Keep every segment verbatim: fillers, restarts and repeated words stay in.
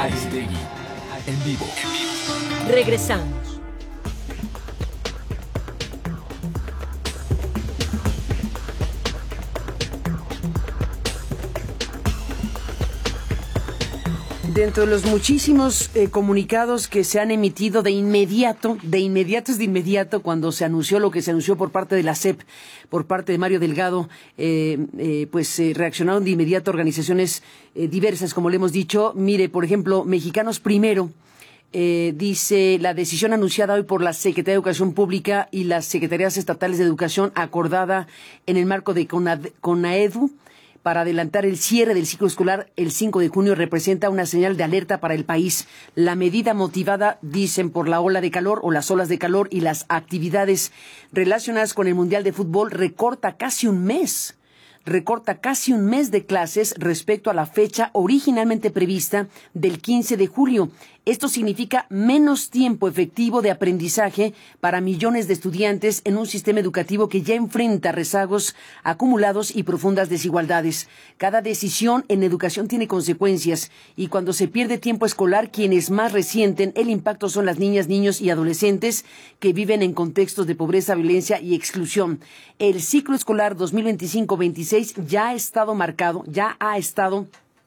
Aristegui, en vivo. Regresamos. Dentro de los muchísimos eh, comunicados que se han emitido de inmediato, de inmediato es de inmediato, cuando se anunció lo que se anunció por parte de la S E P, por parte de Mario Delgado, eh, eh, pues eh, reaccionaron de inmediato organizaciones eh, diversas, como le hemos dicho. Mire, por ejemplo, Mexicanos Primero, eh, dice, la decisión anunciada hoy por la Secretaría de Educación Pública y las Secretarías Estatales de Educación, acordada en el marco de CONAD- CONAEDU, para adelantar el cierre del ciclo escolar el cinco de junio, representa una señal de alerta para el país. La medida motivada, dicen, por la ola de calor o las olas de calor y las actividades relacionadas con el Mundial de Fútbol, recorta casi un mes. Recorta casi un mes de clases respecto a la fecha originalmente prevista del quince de julio. Esto significa menos tiempo efectivo de aprendizaje para millones de estudiantes en un sistema educativo que ya enfrenta rezagos acumulados y profundas desigualdades. Cada decisión en educación tiene consecuencias y cuando se pierde tiempo escolar, quienes más resienten el impacto son las niñas, niños y adolescentes que viven en contextos de pobreza, violencia y exclusión. El ciclo escolar dos mil veinticinco veintiséis ya ha estado marcado, ya ha estado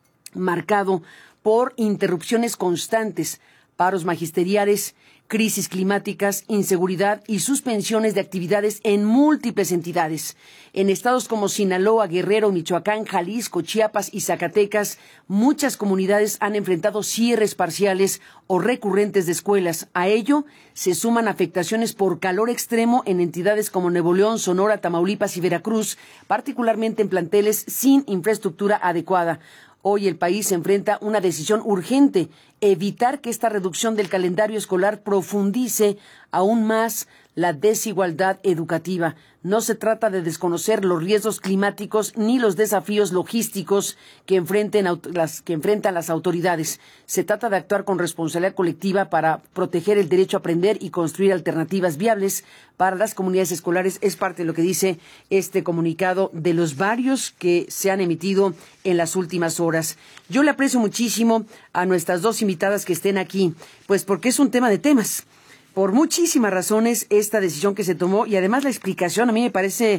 marcado por interrupciones constantes, paros magisteriales, crisis climáticas, inseguridad y suspensiones de actividades en múltiples entidades. En estados como Sinaloa, Guerrero, Michoacán, Jalisco, Chiapas y Zacatecas, muchas comunidades han enfrentado cierres parciales o recurrentes de escuelas. A ello se suman afectaciones por calor extremo en entidades como Nuevo León, Sonora, Tamaulipas y Veracruz, particularmente en planteles sin infraestructura adecuada. Hoy el país se enfrenta una decisión urgente: evitar que esta reducción del calendario escolar profundice aún más la desigualdad educativa. No se trata de desconocer los riesgos climáticos ni los desafíos logísticos que enfrenten las, que enfrentan las autoridades. Se trata de actuar con responsabilidad colectiva para proteger el derecho a aprender y construir alternativas viables para las comunidades escolares. Es parte de lo que dice este comunicado de los varios que se han emitido en las últimas horas. Yo le aprecio muchísimo a nuestras dos invitadas que estén aquí, pues porque es un tema de temas. Por muchísimas razones esta decisión que se tomó y además la explicación a mí me parece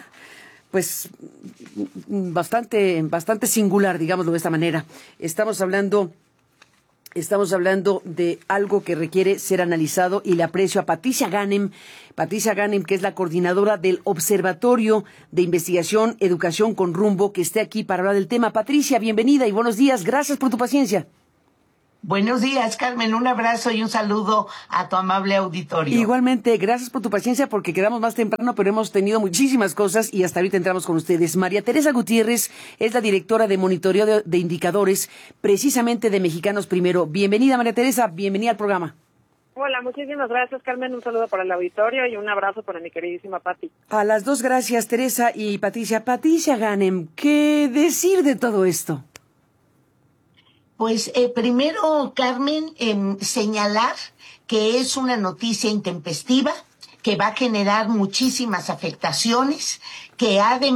pues bastante bastante singular, digámoslo de esta manera. Estamos hablando Estamos hablando de algo que requiere ser analizado y le aprecio a Patricia Ganem, Patricia Ganem, que es la coordinadora del Observatorio de Investigación Educación con Rumbo, que esté aquí para hablar del tema. Patricia, bienvenida y buenos días. Gracias por tu paciencia. Buenos días, Carmen. Un abrazo y un saludo a tu amable auditorio. Igualmente, gracias por tu paciencia porque quedamos más temprano, pero hemos tenido muchísimas cosas y hasta ahorita entramos con ustedes. María Teresa Gutiérrez es la directora de monitoreo de, de indicadores, precisamente de Mexicanos Primero. Bienvenida, María Teresa, bienvenida al programa. Hola, muchísimas gracias, Carmen. Un saludo para el auditorio y un abrazo para mi queridísima Pati. A las dos, gracias, Teresa y Patricia. Patricia Ganem, ¿qué decir de todo esto? Pues eh, primero, Carmen, eh, señalar que es una noticia intempestiva, que va a generar muchísimas afectaciones, que ha de